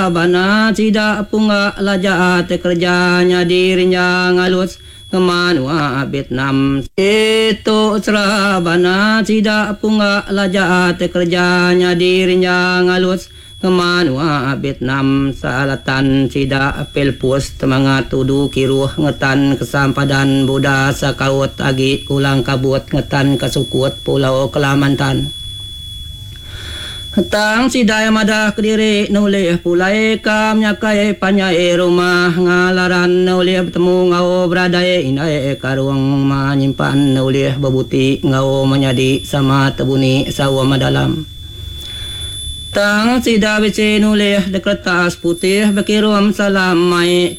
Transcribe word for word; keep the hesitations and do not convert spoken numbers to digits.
Serabana sida punga lajaat kerjanya dirinya ngalus kemanua Vietnam. Itu Serabana sida punga lajaat kerjanya dirinya ngalus kemanua Vietnam. Salatan sida pelpus temanga tudu kiruh ngetan kesampadan Buddha sakaut agi kulang kabut ngetan kesukut Pulau Kelamantan. Tang sidaya madah kediri nulih pulai kam nyakai panyai rumah ngalaran nulih bertemu ngau beradai inai karuang menyimpan nulih bebuti ngau menyadi sama tebuni sawa madalam. Tang sida bece nulih de kertas putih bekirum salam mai